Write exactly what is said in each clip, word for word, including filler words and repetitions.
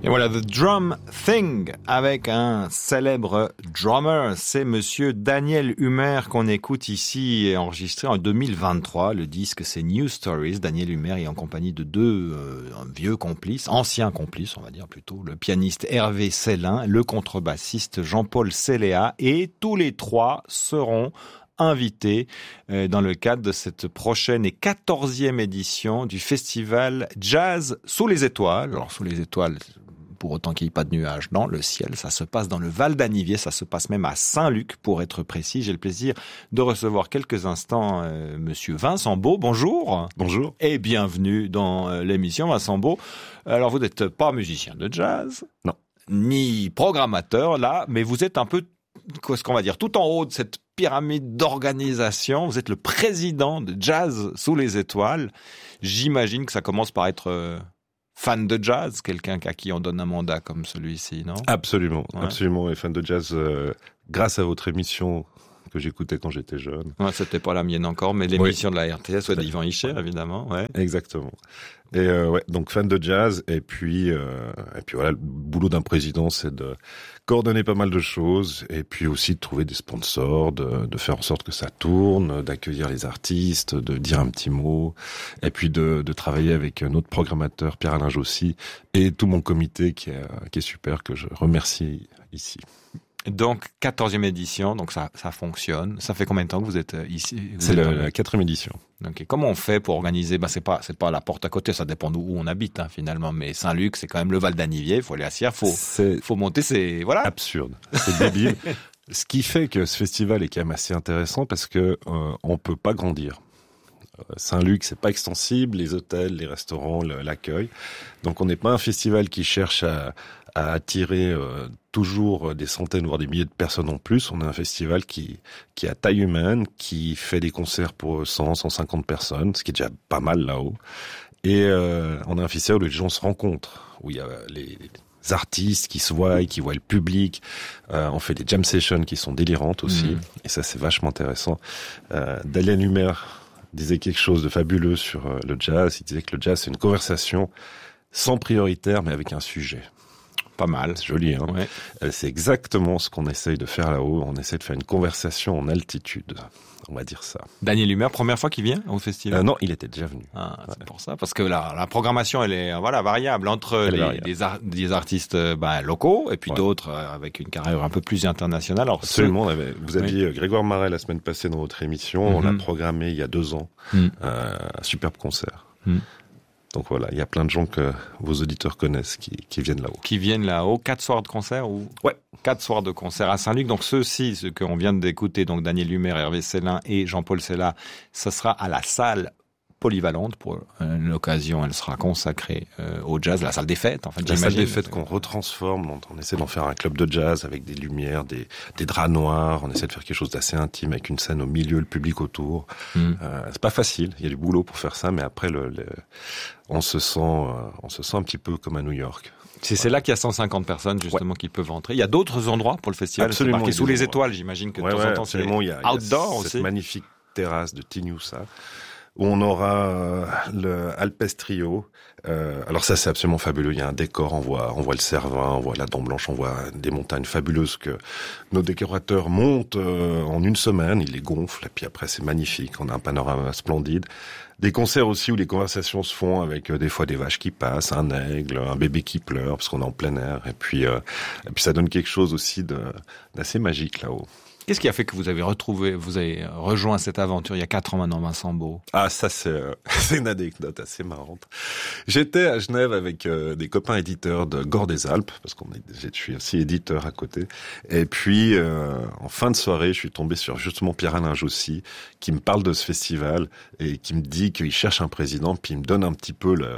Et voilà, The Drum Thing, avec un célèbre drummer. C'est monsieur Daniel Humer qu'on écoute ici, enregistré en deux mille vingt-trois. Le disque, c'est New Stories. Daniel Humer est en compagnie de deux euh, vieux complices, anciens complices, on va dire plutôt. Le pianiste Hervé Cellin, le contrebassiste Jean-Paul Céléa. Et tous les trois seront invités euh, dans le cadre de cette prochaine et quatorzième édition du festival Jazz sous les étoiles. Alors, sous les étoiles, pour autant qu'il n'y ait pas de nuages dans le ciel. Ça se passe dans le Val d'Anivier, ça se passe même à Saint-Luc, pour être précis. J'ai le plaisir de recevoir quelques instants euh, monsieur Vincent Beau. Bonjour. Bonjour. Et bienvenue dans euh, l'émission, Vincent Beau. Alors, vous n'êtes pas musicien de jazz. Non. Ni programmateur, là, mais vous êtes un peu, qu'est-ce qu'on va dire, tout en haut de cette pyramide d'organisation. Vous êtes le président de Jazz sous les étoiles. J'imagine que ça commence par être... Euh, fan de jazz, quelqu'un à qui on donne un mandat comme celui-ci, non ? Absolument, ouais. absolument. Et fan de jazz, euh, grâce à votre émission que j'écoutais quand j'étais jeune. Ouais, c'était pas la mienne encore, mais l'émission oui. de la R T S, ouais, d'Yvan Hicher, évidemment. Ouais. Exactement. Et euh, ouais, donc fan de jazz. Et puis, euh, et puis voilà, le boulot d'un président, c'est de coordonner pas mal de choses, et puis aussi de trouver des sponsors, de, de faire en sorte que ça tourne, d'accueillir les artistes, de dire un petit mot, et puis de, de travailler avec notre programmateur Pierre-Alain Jossy et tout mon comité qui est, qui est super, que je remercie ici. Donc, quatorzième édition, donc ça, ça fonctionne. Ça fait combien de temps que vous êtes ici ? Vous C'est êtes le, dans... la quatrième édition. Ok. Comment on fait pour organiser ? Ben, c'est pas, c'est pas à la porte à côté, ça dépend d'où on habite, hein, finalement. Mais Saint-Luc, c'est quand même le Val d'Anivier, faut aller à Sierre, faut, c'est faut monter, c'est, voilà. Absurde. C'est débile. Ce qui fait que ce festival est quand même assez intéressant parce que, euh, on peut pas grandir. Saint-Luc, c'est pas extensible, les hôtels, les restaurants, l'accueil. Donc on n'est pas un festival qui cherche à, à attirer euh, toujours des centaines, voire des milliers de personnes en plus. On a un festival qui, qui a taille humaine, qui fait des concerts pour cent, cent cinquante personnes, ce qui est déjà pas mal là-haut. Et euh, on a un festival où les gens se rencontrent, où il y a les... les artistes qui se voient, qui voient le public. Euh, on fait des jam sessions qui sont délirantes aussi. Mmh. Et ça, c'est vachement intéressant. Euh, Daniel Humer disait quelque chose de fabuleux sur euh, le jazz. Il disait que le jazz, c'est une conversation sans prioritaire, mais avec un sujet. Pas mal. C'est joli, hein. Ouais. Euh, c'est exactement ce qu'on essaye de faire là-haut. On essaie de faire une conversation en altitude. On va dire ça. Daniel Humer, première fois qu'il vient au festival ? euh, Non, il était déjà venu. Ah, c'est ouais. pour ça, parce que la, la programmation, elle est voilà variable entre les, variable. Des, ar- des artistes bah, locaux et puis ouais. d'autres euh, avec une carrière un peu plus internationale. Alors, absolument. Ce... Vous aviez oui. Grégoire Marais la semaine passée dans votre émission. Mm-hmm. On l'a programmé il y a deux ans. Mm. Euh, un superbe concert. Mm. Donc voilà, il y a plein de gens que vos auditeurs connaissent qui, qui viennent là-haut. Qui viennent là-haut. Quatre soirs de concert ou ouais, quatre soirs de concert à Saint-Luc. Donc ceux-ci, ceux qu'on vient d'écouter, donc Daniel Humer, Hervé Cellin et Jean-Paul Céla, ça sera à la salle polyvalente pour euh, l'occasion. Elle sera consacrée euh, au jazz, la salle des fêtes. En fait, la salle des fêtes qu'on retransforme. On, on essaie d'en faire un club de jazz avec des lumières, des, des draps noirs. On essaie de faire quelque chose d'assez intime avec une scène au milieu, le public autour. Mm. Euh, c'est pas facile. Il y a du boulot pour faire ça, mais après, le, le, on se sent, euh, on se sent un petit peu comme à New York. C'est, c'est là qu'il y a cent cinquante personnes justement ouais. qui peuvent entrer. Il y a d'autres endroits pour le festival. Absolument. C'est marqué sous les étoiles, j'imagine que de ouais, temps ouais, en temps c'est il y a, outdoor il y a aussi. Cette magnifique terrasse de Tignoussa, où on aura euh, le Alpes Trio. Euh, alors ça, c'est absolument fabuleux. Il y a un décor, on voit, on voit le Cervin, on voit la Dent Blanche, on voit des montagnes fabuleuses que nos décorateurs montent euh, en une semaine. Ils les gonflent, et puis après, c'est magnifique. On a un panorama splendide. Des concerts aussi où les conversations se font avec euh, des fois des vaches qui passent, un aigle, un bébé qui pleure, parce qu'on est en plein air. Et puis, euh, et puis ça donne quelque chose aussi de, d'assez magique là-haut. Qu'est-ce qui a fait que vous avez retrouvé, vous avez rejoint cette aventure il y a quatre ans maintenant, Vincent Beau ? Ah, ça c'est, euh, c'est une anecdote assez marrante. J'étais à Genève avec euh, des copains éditeurs de Gore des Alpes, parce qu'on est, je suis aussi éditeur à côté. Et puis, euh, en fin de soirée, je suis tombé sur justement Pierre-Alain Jossy, qui me parle de ce festival et qui me dit qu'il cherche un président, puis il me donne un petit peu le,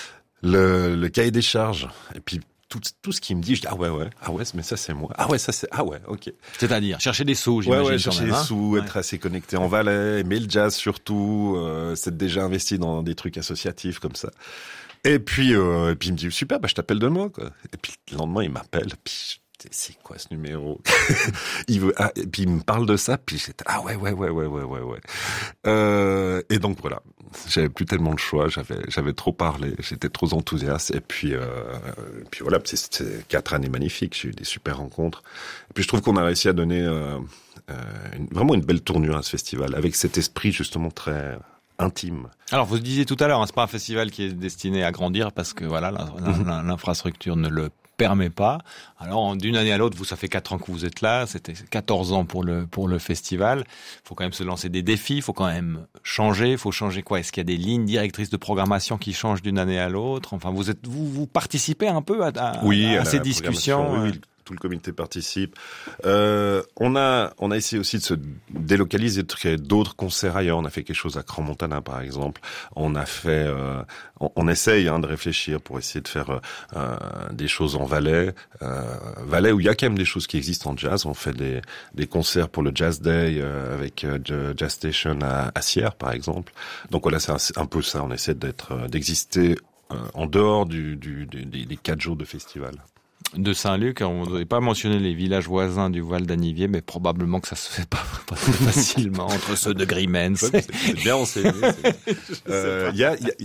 le, le cahier des charges. Et puis, Tout, tout ce qu'il me dit, je dis ah ouais ouais ah ouais mais ça c'est moi ah ouais ça c'est ah ouais ok. C'est-à-dire chercher des sous, j'imagine. Ouais ouais chercher même, des hein sous, ouais. être assez connecté en Valais, aimer le jazz surtout, euh, s'être déjà investi dans des trucs associatifs comme ça. Et puis euh, et puis il me dit super bah je t'appelle demain quoi. Et puis le lendemain il m'appelle puis j'étais, c'est quoi ce numéro? il veut, ah, et puis il me parle de ça, puis j'étais, ah ouais, ouais, ouais, ouais, ouais, ouais, ouais. Euh, et donc voilà, j'avais plus tellement de choix, j'avais, j'avais trop parlé, j'étais trop enthousiaste, et puis, euh, et puis voilà, c'était quatre années magnifiques, j'ai eu des super rencontres. Et puis je trouve qu'on a réussi à donner euh, euh, une, vraiment une belle tournure à ce festival, avec cet esprit justement très intime. Alors, vous disiez tout à l'heure, hein, c'est pas un festival qui est destiné à grandir parce que voilà, l'infrastructure ne le permet pas. Alors, d'une année à l'autre, vous, ça fait quatre ans que vous êtes là, c'était quatorze ans pour le pour le festival. Il faut quand même se lancer des défis, il faut quand même changer. Il faut changer quoi? Est-ce qu'il y a des lignes directrices de programmation qui changent d'une année à l'autre? Enfin, vous êtes vous vous participez un peu à, à, oui, à, à à ces discussions. Oui, oui. Tout le comité participe. Euh, on a, on a essayé aussi de se délocaliser, de créer d'autres concerts ailleurs. On a fait quelque chose à Crans-Montana, par exemple. On a fait, euh, on, on essaye hein, de réfléchir pour essayer de faire euh, des choses en Valais, euh, Valais où il y a quand même des choses qui existent en jazz. On fait des, des concerts pour le Jazz Day euh, avec euh, Jazz Station à, à Sierre, par exemple. Donc voilà, c'est un, un peu ça. On essaie d'être, d'exister euh, en dehors du, du, du, des, des quatre jours de festival. De Saint-Luc, on ne devait pas mentionner les villages voisins du Val d'Anivier, mais probablement que ça se fait pas, pas très facilement entre ceux de Grimens. C'est bien enseigné. Il euh, y a, y a